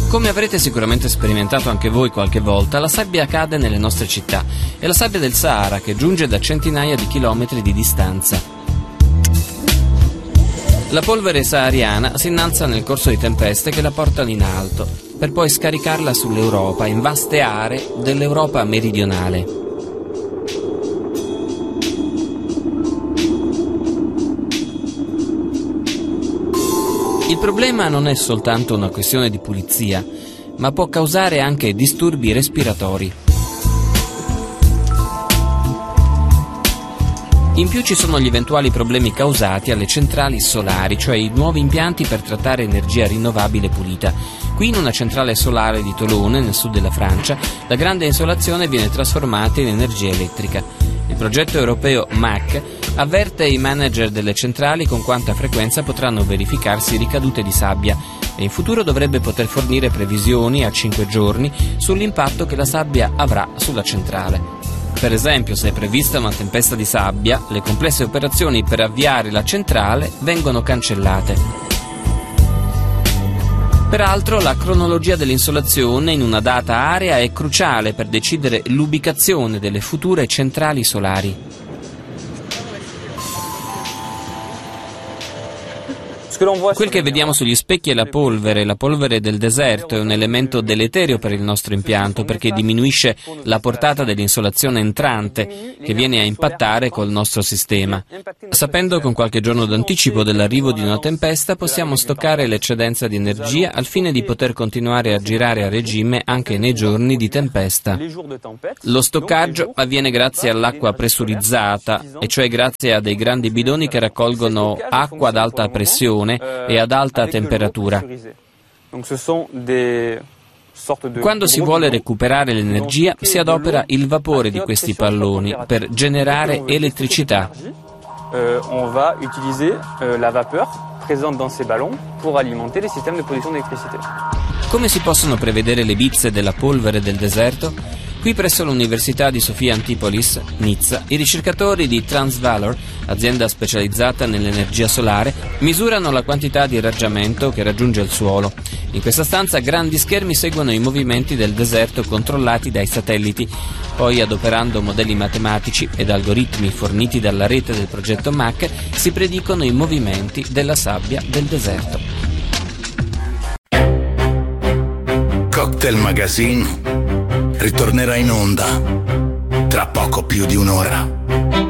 Come avrete sicuramente sperimentato anche voi qualche volta, la sabbia cade nelle nostre città. È la sabbia del Sahara che giunge da centinaia di chilometri di distanza. La polvere sahariana si innalza nel corso di tempeste che la portano in alto, per poi scaricarla sull'Europa, in vaste aree dell'Europa meridionale. Il problema non è soltanto una questione di pulizia, ma può causare anche disturbi respiratori. In più ci sono gli eventuali problemi causati alle centrali solari, cioè i nuovi impianti per trattare energia rinnovabile pulita. Qui in una centrale solare di Tolone, nel sud della Francia, la grande insolazione viene trasformata in energia elettrica. Il progetto europeo MAC avverte i manager delle centrali con quanta frequenza potranno verificarsi ricadute di sabbia e in futuro dovrebbe poter fornire previsioni a 5 giorni sull'impatto che la sabbia avrà sulla centrale. Per esempio, se è prevista una tempesta di sabbia, le complesse operazioni per avviare la centrale vengono cancellate. Peraltro, la cronologia dell'insolazione in una data area è cruciale per decidere l'ubicazione delle future centrali solari. Quel che vediamo sugli specchi è la polvere del deserto è un elemento deleterio per il nostro impianto perché diminuisce la portata dell'insolazione entrante che viene a impattare col nostro sistema. Sapendo con qualche giorno d'anticipo dell'arrivo di una tempesta possiamo stoccare l'eccedenza di energia al fine di poter continuare a girare a regime anche nei giorni di tempesta. Lo stoccaggio avviene grazie all'acqua pressurizzata, e cioè grazie a dei grandi bidoni che raccolgono acqua ad alta pressione e ad alta temperatura. Quando si vuole recuperare l'energia si adopera il vapore di questi palloni per generare elettricità. On va utiliser la vapeur présente dans ces ballons pour alimenter les systèmes de production d'électricité. Come si possono prevedere le bizze della polvere del deserto? Qui presso l'Università di Sofia Antipolis, Nizza, i ricercatori di Transvalor, azienda specializzata nell'energia solare, misurano la quantità di irraggiamento che raggiunge il suolo. In questa stanza grandi schermi seguono i movimenti del deserto controllati dai satelliti. Poi, adoperando modelli matematici ed algoritmi forniti dalla rete del progetto MAC, si predicono i movimenti della sabbia del deserto. Cocktail Magazine ritornerà in onda tra poco più di un'ora.